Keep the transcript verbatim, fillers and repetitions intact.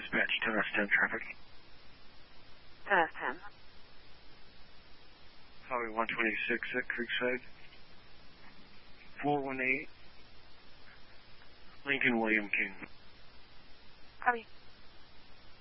dispatch, ten out of ten traffic. ten out of ten. Highway one twenty-six at Creekside. four one eight, Lincoln William King. Copy.